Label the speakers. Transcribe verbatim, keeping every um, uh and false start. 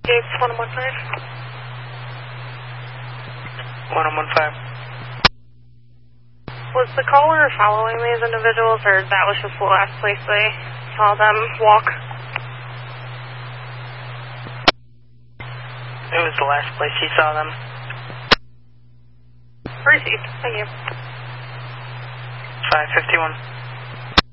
Speaker 1: Gates one one five.
Speaker 2: one one five.
Speaker 1: Was the caller following these individuals, or that was just the last place they saw them walk?
Speaker 2: It was the last place he saw them.
Speaker 1: Received. Thank you.
Speaker 2: five fifty-one.